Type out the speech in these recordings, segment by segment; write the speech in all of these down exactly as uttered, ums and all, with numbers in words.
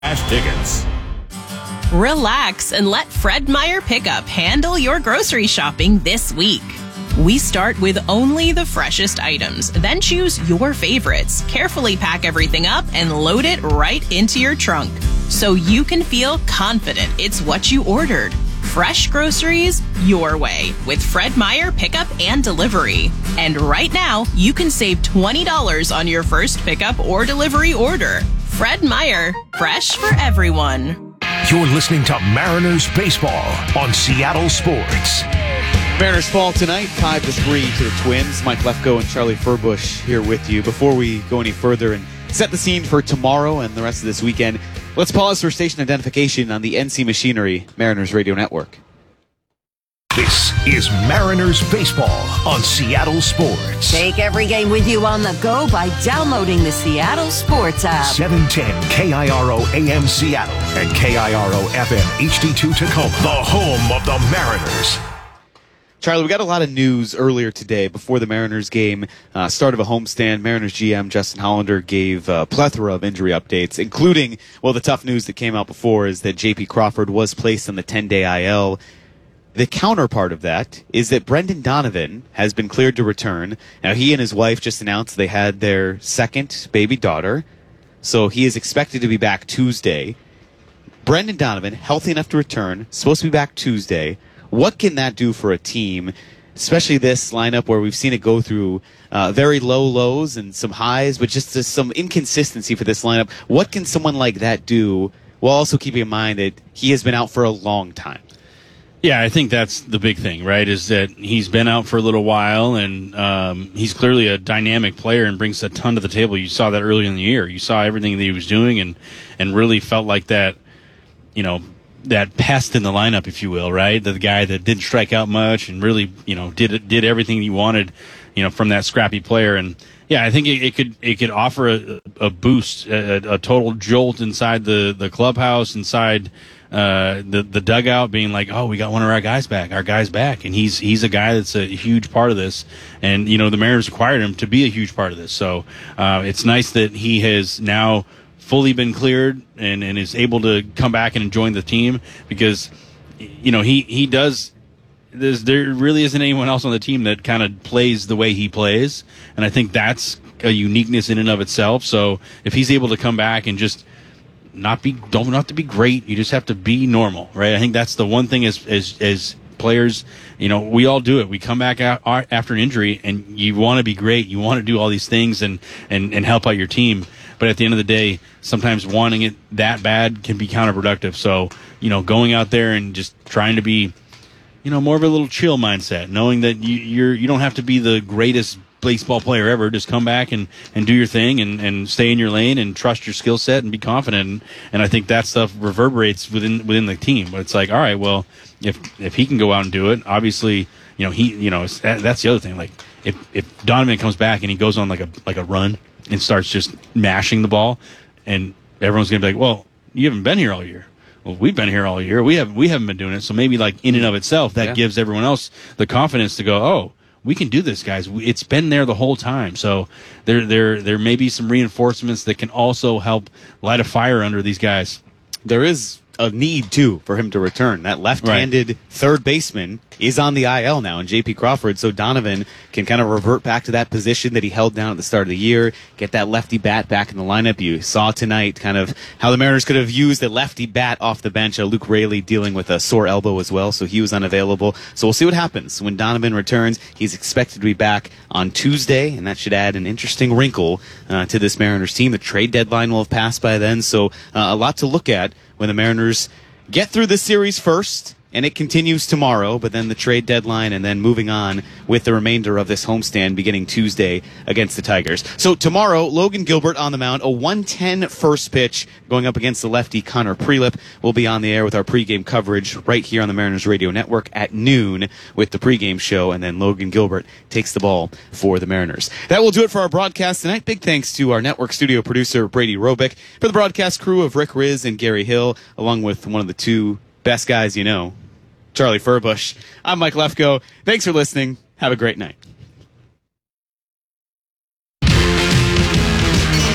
Cash tickets. Relax and let Fred Meyer Pickup handle your grocery shopping this week. We start with only the freshest items, then choose your favorites, carefully pack everything up, and load it right into your trunk so you can feel confident it's what you ordered. Fresh groceries your way with Fred Meyer Pickup and Delivery. And right now, you can save twenty dollars on your first pickup or delivery order. Fred Meyer, fresh for everyone. You're listening to Mariners Baseball on Seattle Sports. Mariners fall tonight, five to three to the Twins. Mike Lefko and Charlie Furbush here with you. Before we go any further and set the scene for tomorrow and the rest of this weekend, let's pause for station identification on the N C Machinery Mariners Radio Network. This is Mariners Baseball on Seattle Sports. Take every game with you on the go by downloading the Seattle Sports app. seven ten K I R O A M Seattle and K I R O F M H D two Tacoma, the home of the Mariners. Charlie, we got a lot of news earlier today before the Mariners game, uh, start of a homestand. Mariners G M Justin Hollander gave a plethora of injury updates, including, well, the tough news that came out before is that J P Crawford was placed on the ten-day I L. The counterpart of that is that Brendan Donovan has been cleared to return. Now, he and his wife just announced they had their second baby daughter, so he is expected to be back Tuesday. Brendan Donovan, healthy enough to return, supposed to be back Tuesday. What can that do for a team, especially this lineup where we've seen it go through uh, very low lows and some highs, but just uh, some inconsistency for this lineup? What can someone like that do while also keeping in mind that he has been out for a long time? Yeah, I think that's the big thing, right, is that he's been out for a little while, and um, he's clearly a dynamic player and brings a ton to the table. You saw that early in the year. You saw everything that he was doing and, and really felt like that, you know, that pest in the lineup, if you will, right? The guy that didn't strike out much and really, you know, did did everything you wanted, you know, from that scrappy player. And yeah, I think it, it could it could offer a, a boost, a, a total jolt inside the, the clubhouse, inside uh, the the dugout, being like, oh, we got one of our guys back, our guy's back, and he's he's a guy that's a huge part of this. And you know, the Mariners required him to be a huge part of this. So uh, it's nice that he has now fully been cleared and, and is able to come back and join the team, because, you know, he, he does, there's, there really isn't anyone else on the team that kind of plays the way he plays. And I think that's a uniqueness in and of itself. So if he's able to come back and just not be, don't not to be great, you just have to be normal, right? I think that's the one thing as, as, as players, you know, we all do it. We come back out after an injury and you want to be great. You want to do all these things and, and, and help out your team. But at the end of the day, sometimes wanting it that bad can be counterproductive. So, you know, going out there and just trying to be, you know, more of a little chill mindset, knowing that you, you're, you don't have to be the greatest baseball player ever. Just come back and, and do your thing and, and stay in your lane and trust your skill set and be confident. And, and I think that stuff reverberates within within the team. But it's like, all right, well, if if he can go out and do it, obviously, you know, he, you know, that's the other thing. Like, if if Donovan comes back and he goes on like a like a run and starts just mashing the ball, and everyone's going to be like, well, you haven't been here all year. Well, we've been here all year. We have we haven't been doing it. So maybe, like, in and of itself, that yeah. gives everyone else the confidence to go, oh, we can do this, guys. It's been there the whole time. So there there there may be some reinforcements that can also help light a fire under these guys. There is a need, too, for him to return. That left-handed right. third baseman is on the I L now in J P Crawford, so Donovan can kind of revert back to that position that he held down at the start of the year, get that lefty bat back in the lineup. You saw tonight kind of how the Mariners could have used a lefty bat off the bench. Uh, Luke Raley dealing with a sore elbow as well, so he was unavailable. So we'll see what happens when Donovan returns. He's expected to be back on Tuesday, and that should add an interesting wrinkle uh, to this Mariners team. The trade deadline will have passed by then, so uh, a lot to look at when the Mariners get through the series first, and it continues tomorrow, but then the trade deadline, and then moving on with the remainder of this homestand beginning Tuesday against the Tigers. So tomorrow, Logan Gilbert on the mound, a one ten first pitch going up against the lefty Connor Prelip. We'll be on the air with our pregame coverage right here on the Mariners Radio Network at noon with the pregame show, and then Logan Gilbert takes the ball for the Mariners. That will do it for our broadcast tonight. Big thanks to our network studio producer, Brady Robick, for the broadcast crew of Rick Riz and Gary Hill, along with one of the two best guys you know, Charlie Furbush. I'm Mike Lefko. Thanks for listening. Have a great night.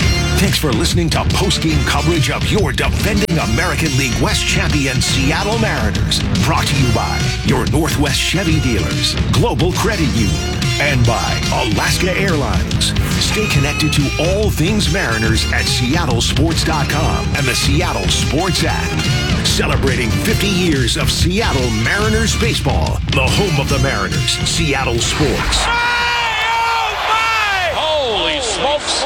Thanks for listening to post-game coverage of your defending American League West champion Seattle Mariners. Brought to you by your Northwest Chevy dealers, Global Credit Union, and by Alaska Airlines. Stay connected to all things Mariners at seattle sports dot com and the Seattle Sports app. Celebrating fifty years of Seattle Mariners baseball, the home of the Mariners, Seattle Sports. Holy smokes!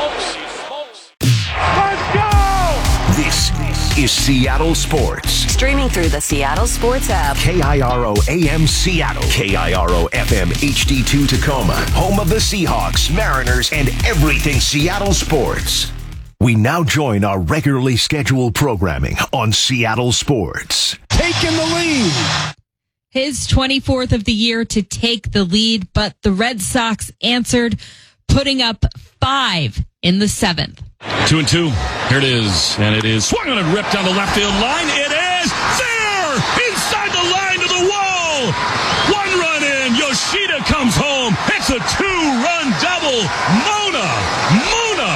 Let's go! This is Seattle Sports. Streaming through the Seattle Sports app. K I R O A M Seattle. K I R O F M H D two Tacoma. Home of the Seahawks, Mariners, and everything Seattle sports. We now join our regularly scheduled programming on Seattle Sports. Taking the lead. His twenty-fourth of the year to take the lead, but the Red Sox answered, putting up five in the seventh. Two and two. Here it is. And it is swung on and ripped down the left field line. It is there! Inside the line to the wall! One run in. Yoshida comes home. It's a two-run double. Mona! Mona!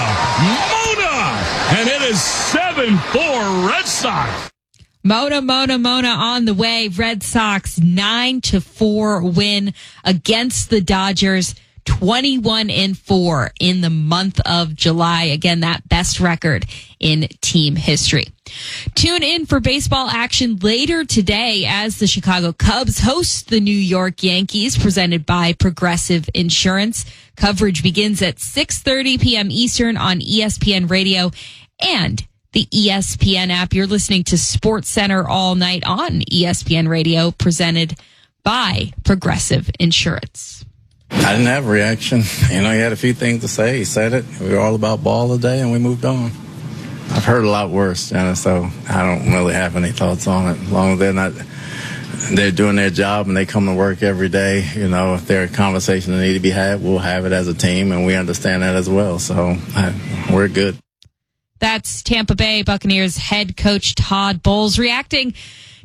Mona! And it is seven four Red Sox. Mona, Mona, Mona on the way. Red Sox nine to four win against the Dodgers. twenty-one and four in the month of July. Again, that best record in team history. Tune in for baseball action later today as the Chicago Cubs host the New York Yankees, presented by Progressive Insurance. Coverage begins at six thirty p.m. Eastern on E S P N Radio and the E S P N app. You're listening to Sports Center all night on E S P N Radio, presented by Progressive Insurance. I didn't have a reaction. You know, he had a few things to say. He said it. We were all about ball today, and we moved on. I've heard a lot worse, Jenna, so I don't really have any thoughts on it. As long as they're not, they're doing their job and they come to work every day, you know, if there are conversations that need to be had, we'll have it as a team, and we understand that as well. So I, we're good. That's Tampa Bay Buccaneers head coach Todd Bowles reacting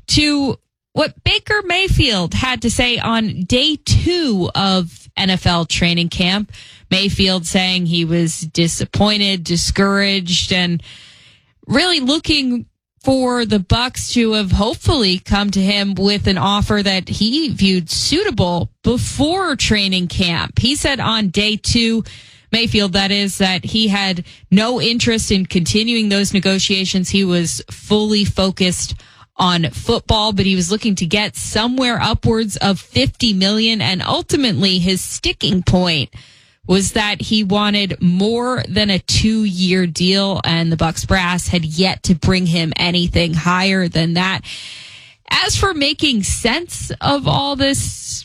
to what Baker Mayfield had to say on day two of N F L training camp. Mayfield saying he was disappointed, discouraged, and really looking for the Bucs to have hopefully come to him with an offer that he viewed suitable before training camp. He said on day two, Mayfield, that is, that he had no interest in continuing those negotiations. He was fully focused on football, but he was looking to get somewhere upwards of fifty million dollars, and ultimately his sticking point was that he wanted more than a two-year deal, and the Bucs brass had yet to bring him anything higher than that. As for making sense of all this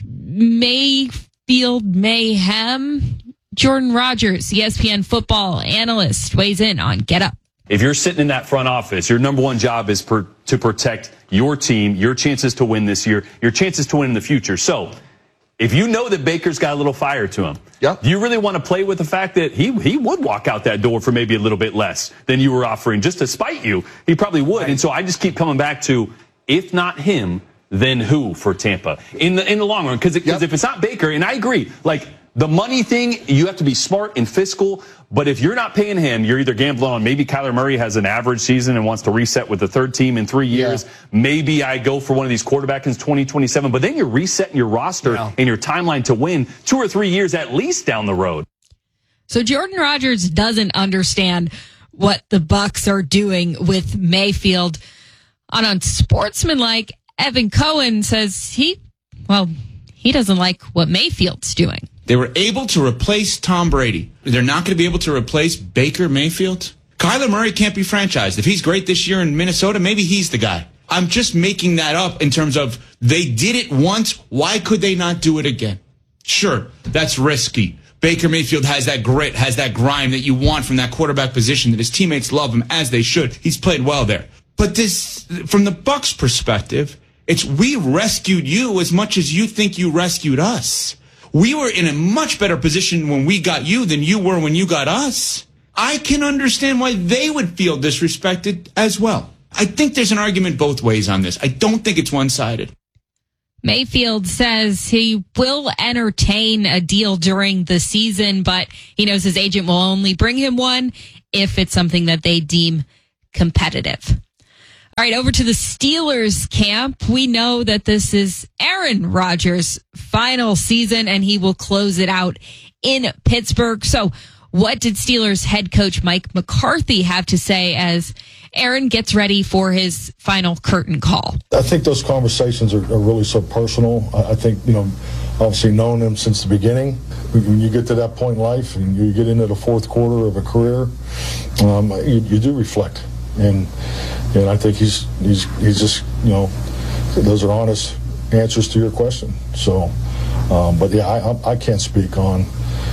Mayfield mayhem, Jordan Rogers, E S P N football analyst, weighs in on Get Up. If you're sitting in that front office, your number one job is per, to protect your team, your chances to win this year, your chances to win in the future. So if you know that Baker's got a little fire to him, yep. do you really want to play with the fact that he he would walk out that door for maybe a little bit less than you were offering just to spite you? He probably would. Right. And so I just keep coming back to, if not him, then who for Tampa in the in the long run? Because yep. if it's not Baker, and I agree, like, the money thing, you have to be smart and fiscal, but if you're not paying him, you're either gambling on maybe Kyler Murray has an average season and wants to reset with the third team in three years. Yeah. Maybe I go for one of these quarterbacks in twenty twenty-seven, but then you're resetting your roster yeah. and your timeline to win two or three years at least down the road. So Jordan Rogers doesn't understand what the Bucs are doing with Mayfield. On Unsportsmanlike, Evan Cohen says he, well, he doesn't like what Mayfield's doing. They were able to replace Tom Brady. They're not going to be able to replace Baker Mayfield. Kyler Murray can't be franchised. If he's great this year in Minnesota, maybe he's the guy. I'm just making that up in terms of they did it once. Why could they not do it again? Sure, that's risky. Baker Mayfield has that grit, has that grime that you want from that quarterback position, that his teammates love him as they should. He's played well there. But this, from the Bucs' perspective, it's we rescued you as much as you think you rescued us. We were in a much better position when we got you than you were when you got us. I can understand why they would feel disrespected as well. I think there's an argument both ways on this. I don't think it's one-sided. Mayfield says he will entertain a deal during the season, but he knows his agent will only bring him one if it's something that they deem competitive. All right, over to the Steelers camp. We know that this is Aaron Rodgers' final season, and he will close it out in Pittsburgh. So what did Steelers head coach Mike McCarthy have to say as Aaron gets ready for his final curtain call? I think those conversations are, are really so personal. I, I think, you know, obviously knowing him since the beginning, when you get to that point in life and you get into the fourth quarter of a career, um, you, you do reflect. And and I think he's he's he's just, you know, those are honest answers to your question. So, um, but yeah, I I can't speak on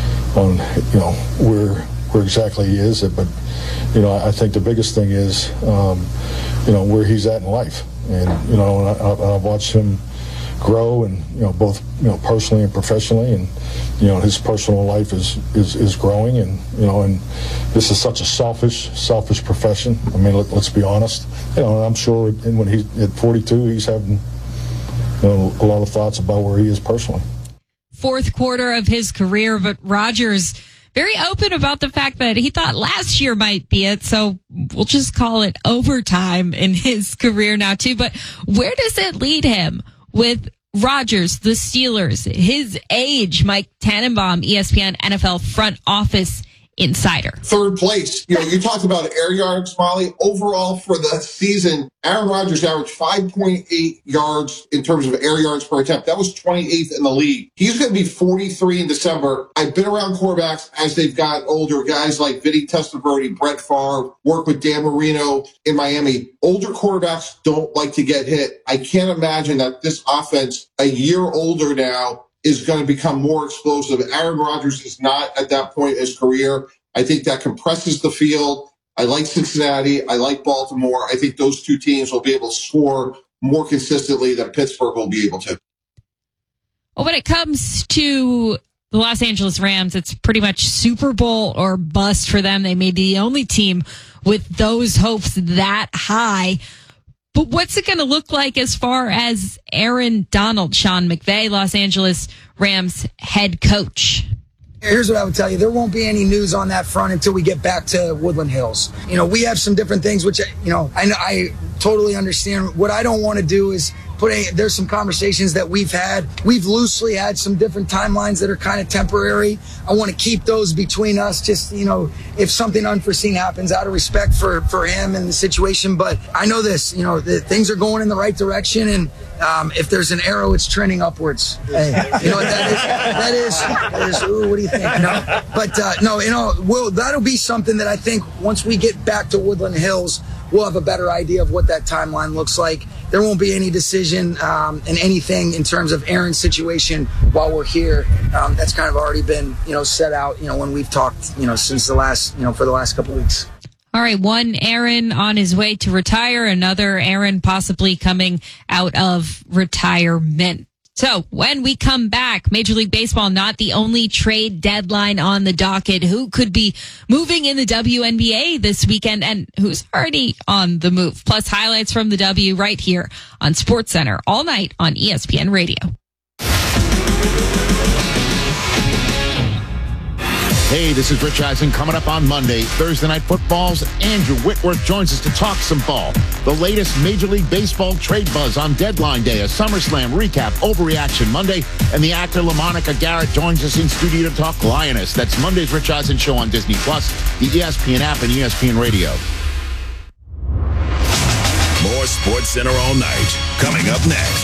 on you know where where exactly he is. But you know, I think the biggest thing is um, you know where he's at in life. And you know, and I, I've watched him grow, and you know, both you know personally and professionally, and you know, his personal life is is, is growing, and you know, and this is such a selfish, selfish profession. I mean, let, let's be honest. You know, and I'm sure, and when he's at forty-two, he's having you know a lot of thoughts about where he is personally. Fourth quarter of his career, but Rodgers very open about the fact that he thought last year might be it. So we'll just call it overtime in his career now too. But where does it lead him with Rodgers, the Steelers, his age? Mike Tannenbaum, E S P N N F L front office insider. Third place. You know, you talked about air yards, Molly. Overall for the season, Aaron Rodgers averaged five point eight yards in terms of air yards per attempt. That was twenty-eighth in the league. He's going to be forty-three in December. I've been around quarterbacks as they've got older, guys like Vinny Testaverde, Brett Favre, work with Dan Marino in Miami. Older quarterbacks don't like to get hit. I can't imagine that this offense, a year older now, is going to become more explosive. Aaron Rodgers is not at that point in his career. I think that compresses the field. I like Cincinnati. I like Baltimore. I think those two teams will be able to score more consistently than Pittsburgh will be able to. Well, when it comes to the Los Angeles Rams, it's pretty much Super Bowl or bust for them. They may be the only team with those hopes that high. But what's it going to look like as far as Aaron Donald, Sean McVay, Los Angeles Rams head coach? Here's what I would tell you. There won't be any news on that front until we get back to Woodland Hills. You know, we have some different things, which, you know, I, I totally understand. What I don't want to do is put a, there's some conversations that we've had. We've loosely had some different timelines that are kind of temporary. I want to keep those between us, just, you know, if something unforeseen happens, out of respect for, for him and the situation. But I know this, you know, the, things are going in the right direction, and Um, if there's an arrow, it's trending upwards. Hey, you know what that is? That is, that is ooh, what do you think? No, but uh, no, you know, we'll, that'll be something that I think once we get back to Woodland Hills, we'll have a better idea of what that timeline looks like. There won't be any decision um, and anything in terms of Aaron's situation while we're here. Um, that's kind of already been, you know, set out, you know, when we've talked, you know, since the last, you know, for the last couple of weeks. All right, one Aaron on his way to retire, another Aaron possibly coming out of retirement. So when we come back, Major League Baseball, not the only trade deadline on the docket. Who could be moving in the W N B A this weekend, and who's already on the move? Plus highlights from the W right here on SportsCenter all night on E S P N Radio. Hey, this is Rich Eisen. Coming up on Monday, Thursday Night Football's Andrew Whitworth joins us to talk some ball. The latest Major League Baseball trade buzz on deadline day, a SummerSlam recap, Overreaction Monday, and the actor LaMonica Garrett joins us in studio to talk Lioness. That's Monday's Rich Eisen Show on Disney Plus, the E S P N app, and E S P N Radio. More SportsCenter all night. Coming up next.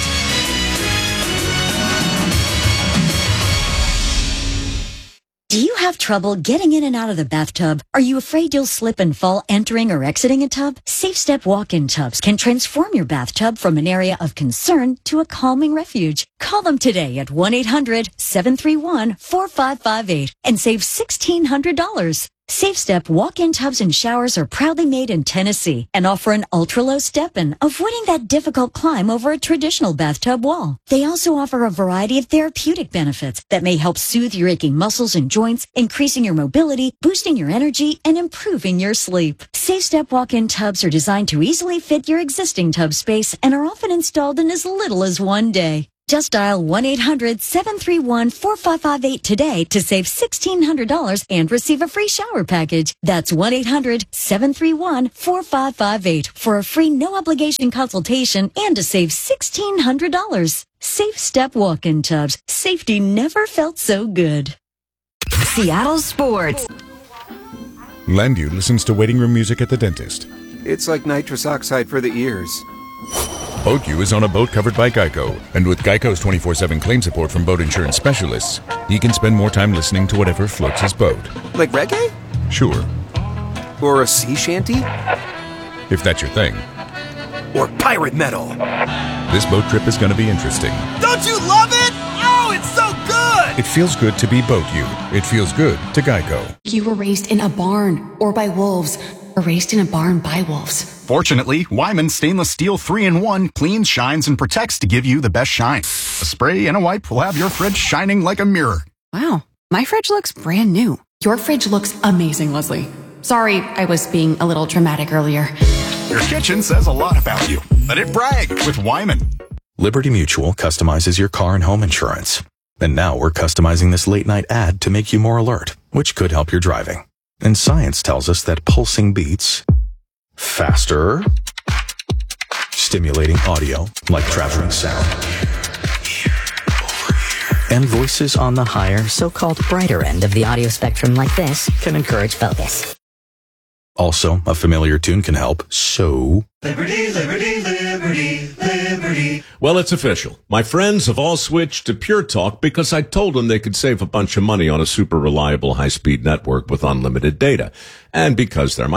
Do you have trouble getting in and out of the bathtub? Are you afraid you'll slip and fall entering or exiting a tub? SafeStep walk-in tubs can transform your bathtub from an area of concern to a calming refuge. Call them today at one eight hundred seven three one four five five eight and save sixteen hundred dollars. SafeStep walk-in tubs and showers are proudly made in Tennessee and offer an ultra-low step-in, avoiding that difficult climb over a traditional bathtub wall. They also offer a variety of therapeutic benefits that may help soothe your aching muscles and joints, increasing your mobility, boosting your energy, and improving your sleep. SafeStep walk-in tubs are designed to easily fit your existing tub space and are often installed in as little as one day. Just dial one eight hundred seven three one four five five eight today to save sixteen hundred dollars and receive a free shower package. That's one eight hundred seven three one four five five eight for a free no-obligation consultation and to save sixteen hundred dollars. Safe Step walk-in tubs. Safety never felt so good. Seattle Sports. Landu listens to waiting room music at the dentist. It's like nitrous oxide for the ears. BoatU is on a boat covered by Geico, and with Geico's twenty-four seven claim support from boat insurance specialists, he can spend more time listening to whatever floats his boat. Like reggae? Sure. Or a sea shanty? If that's your thing. Or pirate metal? This boat trip is going to be interesting. Don't you love it? Oh, it's so good! It feels good to be BoatU. It feels good to Geico. You were raised in a barn or by wolves, or raised in a barn by wolves. Fortunately, Wyman Stainless Steel three in one cleans, shines, and protects to give you the best shine. A spray and a wipe will have your fridge shining like a mirror. Wow, my fridge looks brand new. Your fridge looks amazing, Leslie. Sorry, I was being a little dramatic earlier. Your kitchen says a lot about you. Let it brag with Wyman. Liberty Mutual customizes your car and home insurance. And now we're customizing this late night ad to make you more alert, which could help your driving. And science tells us that pulsing beats, faster, stimulating audio like traveling sound, and voices on the higher, so-called brighter end of the audio spectrum like this can encourage focus. Also, a familiar tune can help, so... Liberty, liberty, liberty, liberty. Well, it's official. My friends have all switched to Pure Talk because I told them they could save a bunch of money on a super reliable high-speed network with unlimited data. And because they're my